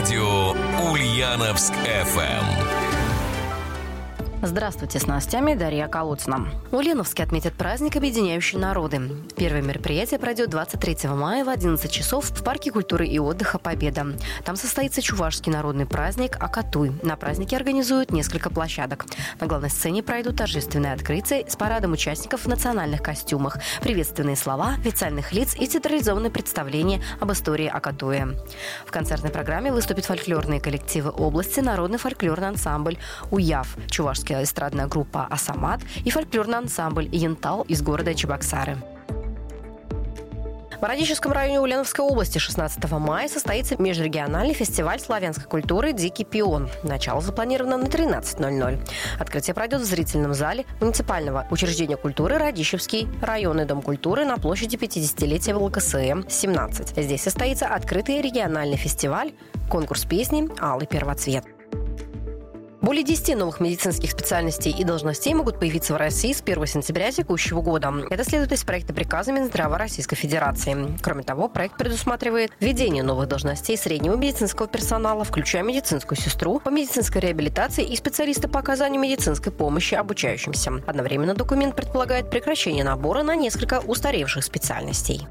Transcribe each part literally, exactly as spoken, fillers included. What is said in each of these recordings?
Радио Ульяновск эф эм. Здравствуйте, с новостями Дарья Колодцина. В Ульяновске отметят праздник, объединяющий народы. Первое мероприятие пройдет двадцать третьего мая в одиннадцать часов в Парке культуры и отдыха «Победа». Там состоится чувашский народный праздник Акатуй. На празднике организуют несколько площадок. На главной сцене пройдут торжественные открытия с парадом участников в национальных костюмах, приветственные слова, официальных лиц и театрализованные представления об истории Акатуя. В концертной программе выступят фольклорные коллективы области, народный фольклорный ансамбль «Уяв», чувашская эстрадная группа «Асамат» и фольклорный ансамбль «Янтал» из города Чебоксары. В Радищевском районе Ульяновской области шестнадцатого мая состоится межрегиональный фестиваль славянской культуры «Дикий пион». Начало запланировано на тринадцать ноль ноль. Открытие пройдет в зрительном зале муниципального учреждения культуры Радищевский районный дом культуры на площади пятидесятилетия вэ эл ка эс эм семнадцать. Здесь состоится открытый региональный фестиваль, конкурс песни «Алый первоцвет». Более десяти новых медицинских специальностей и должностей могут появиться в России с первого сентября текущего года. Это следует из проекта приказа Минздрава Российской Федерации. Кроме того, проект предусматривает введение новых должностей среднего медицинского персонала, включая медицинскую сестру по медицинской реабилитации и специалиста по оказанию медицинской помощи обучающимся. Одновременно документ предполагает прекращение набора на несколько устаревших специальностей.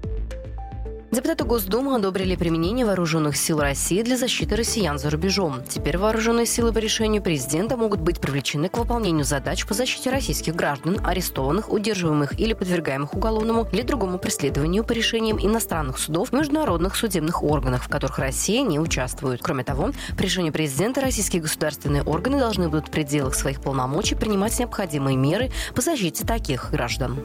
Депутаты Госдумы одобрили применение вооруженных сил России для защиты россиян за рубежом. Теперь вооруженные силы по решению президента могут быть привлечены к выполнению задач по защите российских граждан, арестованных, удерживаемых или подвергаемых уголовному или другому преследованию по решениям иностранных судов, международных судебных органов, в которых Россия не участвует. Кроме того, по решению президента российские государственные органы должны будут в пределах своих полномочий принимать необходимые меры по защите таких граждан.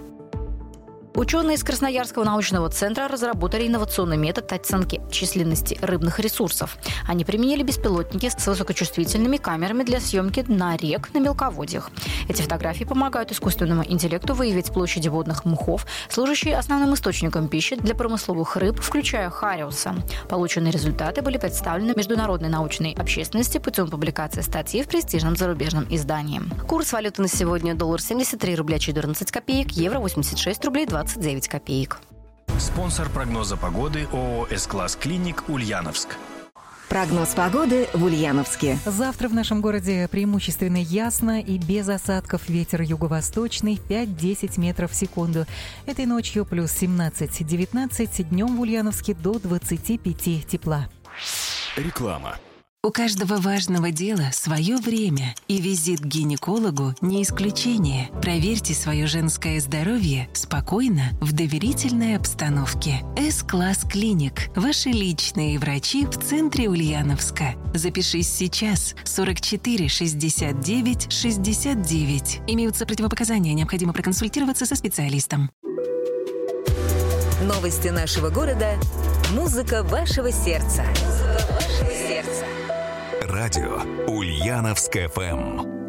Ученые из Красноярского научного центра разработали инновационный метод оценки численности рыбных ресурсов. Они применили беспилотники с высокочувствительными камерами для съемки дна рек на мелководьях. Эти фотографии помогают искусственному интеллекту выявить площади водных мхов, служащие основным источником пищи для промысловых рыб, включая хариуса. Полученные результаты были представлены международной научной общественности путем публикации статьи в престижном зарубежном издании. Курс валюты на сегодня: доллар семьдесят три рубля четырнадцать копеек, евро восемьдесят шесть рублей двадцать девять копеек. Спонсор прогноза погоды ООО «С-класс Клиник» Ульяновск. Прогноз погоды в Ульяновске. Завтра в нашем городе преимущественно ясно и без осадков. Ветер юго-восточный пять-десять метров в секунду. Этой ночью плюс семнадцать-девятнадцать, днем в Ульяновске до двадцати пяти тепла. Реклама. У каждого важного дела свое время, и визит к гинекологу не исключение. Проверьте свое женское здоровье спокойно, в доверительной обстановке. С-класс Клиник. Ваши личные врачи в центре Ульяновска. Запишись сейчас. сорок четыре шестьдесят девять шестьдесят девять. Имеются противопоказания, необходимо проконсультироваться со специалистом. Новости нашего города. Музыка вашего сердца. Музыка вашего сердца. Радио Ульяновск эф эм.